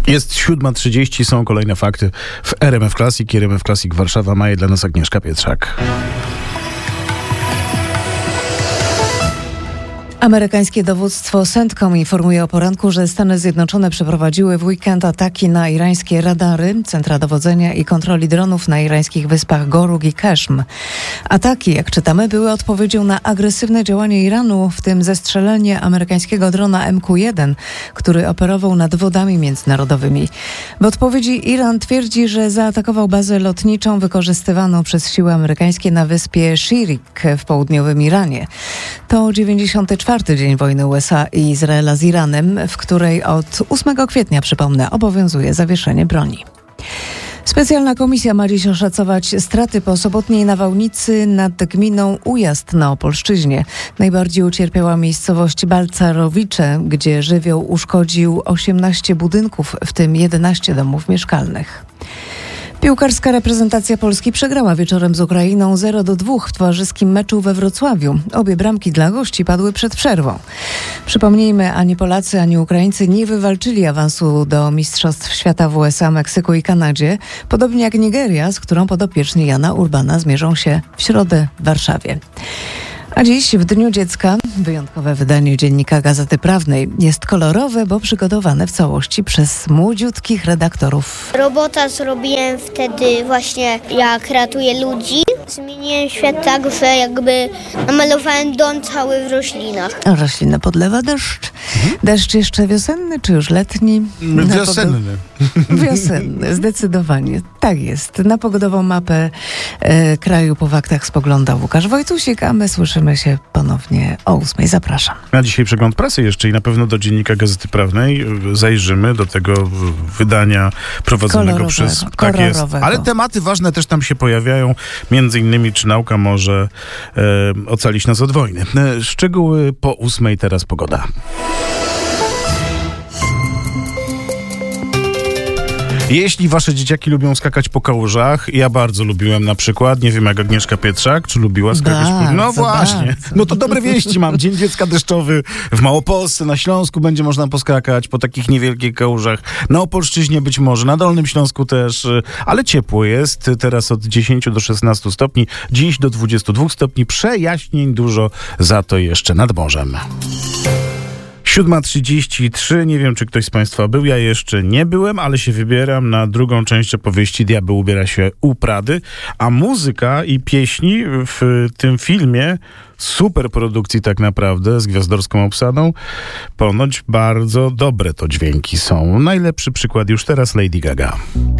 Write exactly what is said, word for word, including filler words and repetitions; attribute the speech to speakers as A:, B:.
A: Jest siódma trzydzieści, są kolejne fakty w R M F Classic. R M F Classic Warszawa ma je dla nas Agnieszka Pietrzak.
B: Amerykańskie dowództwo CENTCOM informuje o poranku, że Stany Zjednoczone przeprowadziły w weekend ataki na irańskie radary, centra dowodzenia i kontroli dronów na irańskich wyspach Gorug i Keshm. Ataki, jak czytamy, były odpowiedzią na agresywne działanie Iranu, w tym zestrzelenie amerykańskiego drona M Q jeden, który operował nad wodami międzynarodowymi. W odpowiedzi Iran twierdzi, że zaatakował bazę lotniczą wykorzystywaną przez siły amerykańskie na wyspie Shirik w południowym Iranie. To dziewięćdziesiąty czwarty dzień wojny U S A i Izraela z Iranem, w której od ósmego kwietnia, przypomnę, obowiązuje zawieszenie broni. Specjalna komisja ma dziś oszacować straty po sobotniej nawałnicy nad gminą Ujazd na Opolszczyźnie. Najbardziej ucierpiała miejscowość Balcarowicze, gdzie żywioł uszkodził osiemnaście budynków, w tym jedenaście domów mieszkalnych. Piłkarska reprezentacja Polski przegrała wieczorem z Ukrainą zero do dwóch w towarzyskim meczu we Wrocławiu. Obie bramki dla gości padły przed przerwą. Przypomnijmy, ani Polacy, ani Ukraińcy nie wywalczyli awansu do Mistrzostw Świata w U S A, Meksyku i Kanadzie, podobnie jak Nigeria, z którą podopieczni Jana Urbana zmierzą się w środę w Warszawie. A dziś, w Dniu Dziecka, wyjątkowe wydanie Dziennika Gazety Prawnej jest kolorowe, bo przygotowane w całości przez młodziutkich redaktorów.
C: Robota zrobiłem wtedy właśnie, jak ratuję ludzi. Zmieniłem świat tak, że jakby namalowałem dom cały w roślinach.
B: A roślinę podlewa deszcz. Mhm. Deszcz jeszcze wiosenny, czy już letni?
A: Wiosenny.
B: Wiosenny, zdecydowanie. Tak jest. Na pogodową mapę e, kraju po faktach spoglądał Łukasz Wojtusik, a my słyszymy się ponownie o ósmej. Zapraszam.
A: Na dzisiaj przegląd prasy jeszcze i na pewno do Dziennika Gazety Prawnej zajrzymy, do tego wydania prowadzonego przez... Tak jest. Ale tematy ważne też tam się pojawiają, między innymi czy nauka może e, ocalić nas od wojny. E, szczegóły po ósmej, teraz pogoda. Jeśli wasze dzieciaki lubią skakać po kałużach, ja bardzo lubiłem na przykład, nie wiem jak Agnieszka Pietrzak, czy lubiła skakać
B: bardzo,
A: po... No właśnie,
B: bardzo.
A: No to dobre wieści mam. Dzień Dziecka Deszczowy w Małopolsce, na Śląsku będzie można poskakać po takich niewielkich kałużach. Na Opolszczyźnie być może, na Dolnym Śląsku też, ale ciepło jest. Teraz od dziesięciu do szesnastu stopni, dziś do dwudziestu dwóch stopni. Przejaśnień dużo, za to jeszcze nad morzem. siódma trzydzieści trzy, nie wiem czy ktoś z Państwa był, ja jeszcze nie byłem, ale się wybieram na drugą część opowieści Diabeł ubiera się u Prady, a muzyka i pieśni w tym filmie, super produkcji tak naprawdę, z gwiazdorską obsadą, ponoć bardzo dobre to dźwięki są. Najlepszy przykład już teraz Lady Gaga.